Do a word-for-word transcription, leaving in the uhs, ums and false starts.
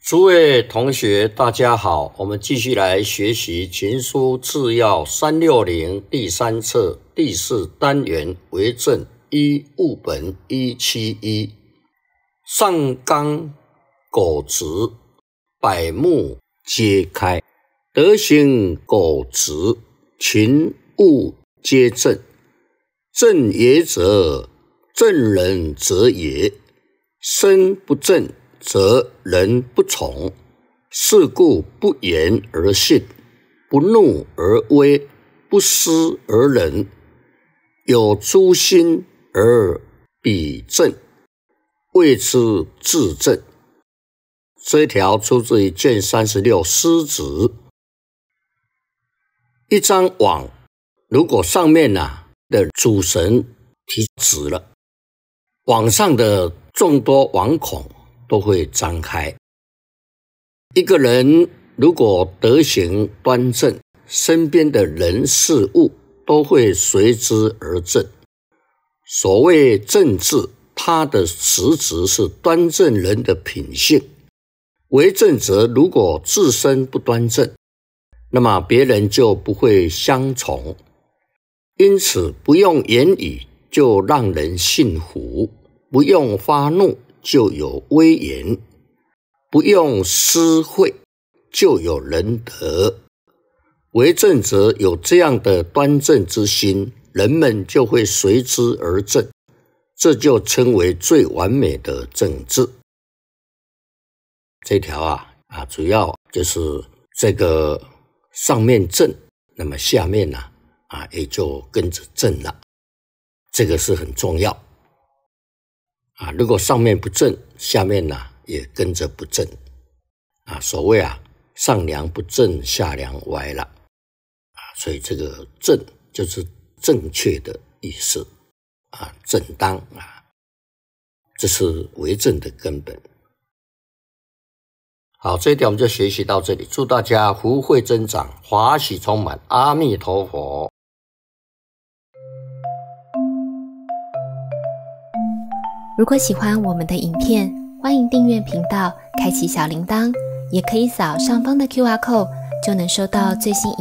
诸位同学大家好，我们继续来学习群书治要三六零第三册第四单元为政一务本一七一。上纲果直，百目皆开，德行果直，群物皆正。正也者，正人则也，身不正则人不从。是故不言而信，不怒而威，不私而仁，有诛心而比正，谓之治正。这一条出自于卷三十六诗子。一张网，如果上面啊的主神提直了，网上的众多网孔都会张开。一个人如果德行端正，身边的人事物都会随之而正。所谓正治，它的实质是端正人的品性。为政者如果自身不端正，那么别人就不会相从。因此不用言语就让人信服，不用发怒就有威严，不用私惠就有仁德。为政者有这样的端正之心，人们就会随之而正，这就称为最完美的政治。这条啊啊，主要就是这个上面正，那么下面呢 啊, 啊也就跟着正了，这个是很重要啊。如果上面不正，下面呢也跟着不正啊。所谓啊，上梁不正下梁歪了啊，所以这个正就是正确的意思啊，正当啊，这是为政的根本。好，这一点我们就学习到这里。祝大家福慧增长，华喜充满，阿弥陀佛。 如果喜欢我们的影片，欢迎订阅频道，开启小铃铛，也可以扫上方的 Q R code， 就能收到最新影